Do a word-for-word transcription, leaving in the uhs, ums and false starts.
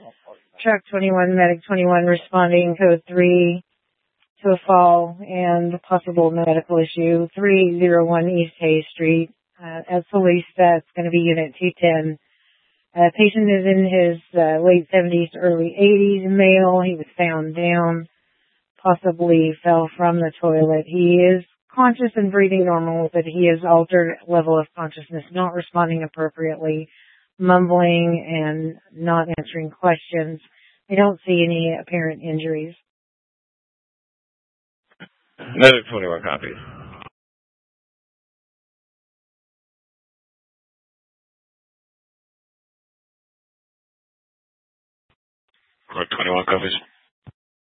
Truck twenty-one, Medic twenty-one responding, code three to a fall and possible medical issue, three oh one East Hayes Street. Uh, as police, that's going to be Unit two ten. Uh, patient is in his uh, late seventies, early eighties, male. He was found down, possibly fell from the toilet. He is conscious and breathing normal, but he is altered level of consciousness, not responding appropriately, mumbling and not answering questions. I don't see any apparent injuries. Another twenty-one copies. Or twenty-one copies.